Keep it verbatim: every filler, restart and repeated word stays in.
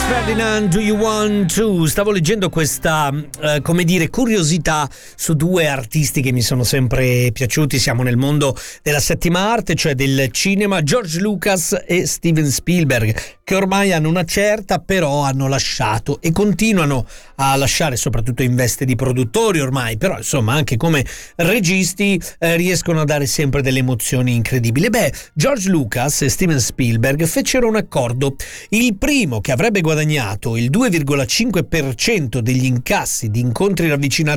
Ferdinand, do you want to? Stavo leggendo questa, eh, come dire, curiosità su due artisti che mi sono sempre piaciuti. Siamo nel mondo della settima arte, cioè del cinema, George Lucas e Steven Spielberg, che ormai hanno una certa, però hanno lasciato e continuano a lasciare, soprattutto in veste di produttori ormai, però insomma anche come registi eh, riescono a dare sempre delle emozioni incredibili. Beh, George Lucas e Steven Spielberg fecero un accordo. Il primo, che avrebbe guadagnato il due virgola cinque per cento degli incassi di Incontri ravvicinati